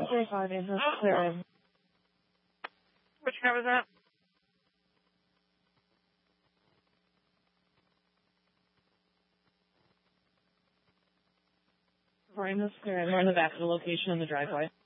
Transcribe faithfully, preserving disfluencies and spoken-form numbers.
forty-five is clearing. Which car was that? Brian is clearing. We're in the back of the location in the driveway.